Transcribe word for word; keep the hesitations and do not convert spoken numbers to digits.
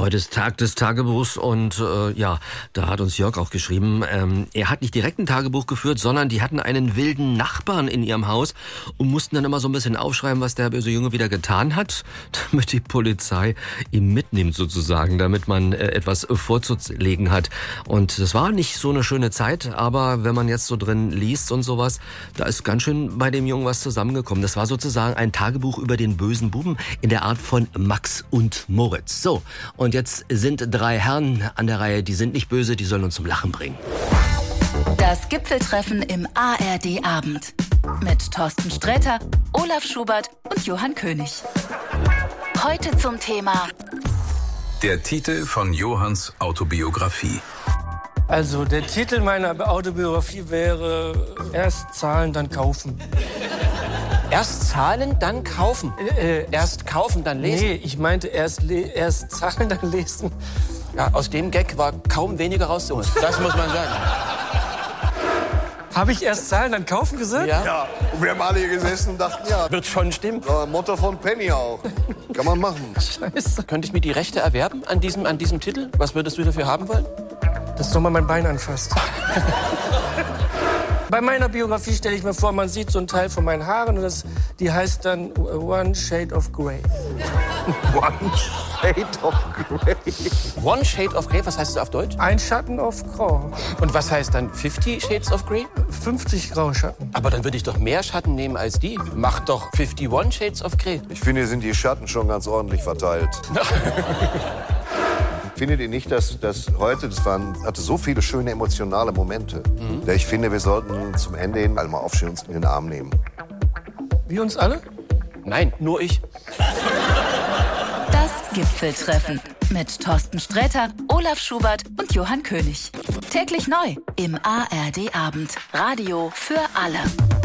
Heute ist Tag des Tagebuchs und äh, ja, da hat uns Jörg auch geschrieben, ähm, er hat nicht direkt ein Tagebuch geführt, sondern die hatten einen wilden Nachbarn in ihrem Haus und mussten dann immer so ein bisschen aufschreiben, was der böse Junge wieder getan hat, damit die Polizei ihn mitnimmt sozusagen, damit man äh, etwas vorzulegen hat. Und das war nicht so eine schöne Zeit, aber wenn man jetzt so drin liest und sowas, da ist ganz schön bei dem Jungen was zusammengekommen. Das war sozusagen ein Tagebuch über den bösen Buben in der Art von Max und Moritz. So, und jetzt sind drei Herren an der Reihe, die sind nicht böse, die sollen uns zum Lachen bringen. Das Gipfeltreffen im A R D-Abend mit Thorsten Sträter, Olaf Schubert und Johann König. Heute zum Thema der Titel von Johanns Autobiografie. Also der Titel meiner Autobiografie wäre Erst zahlen, dann kaufen. Erst zahlen, dann kaufen. Äh, Erst kaufen, dann lesen. Nee, ich meinte erst, le- erst zahlen, dann lesen. Ja, aus dem Gag war kaum weniger rauszuholen. Das muss man sagen. Habe ich erst zahlen, dann kaufen gesagt? Ja. Ja, und wir haben alle hier gesessen und dachten, ja, Wird schon stimmen. äh, Motto von Penny auch. Kann man machen. Scheiße. Könnte ich mir die Rechte erwerben an diesem, an diesem Titel? Was würdest du dafür haben wollen? Dass du mal mein Bein anfasst. Bei meiner Biografie stelle ich mir vor, man sieht so einen Teil von meinen Haaren und das, die heißt dann One Shade of Grey. One Shade of Grey. One Shade of Grey, was heißt das auf Deutsch? Ein Schatten auf Grau. Und was heißt dann Fifty Shades of Grey? fünfzig Grauschatten. Aber dann würde ich doch mehr Schatten nehmen als die. Mach doch Fifty-One Shades of Grey. Ich finde, hier sind die Schatten schon ganz ordentlich verteilt. Findet ihr nicht, dass, dass heute, das waren, hatte so viele schöne emotionale Momente, mhm. Ich finde, wir sollten zum Ende hin alle mal aufstehen und uns in den Arm nehmen. Wie uns alle? Nein, nur ich. das Gipfeltreffen mit Thorsten Sträter, Olaf Schubert und Johann König. Täglich neu im A R D-Abend. Radio für alle.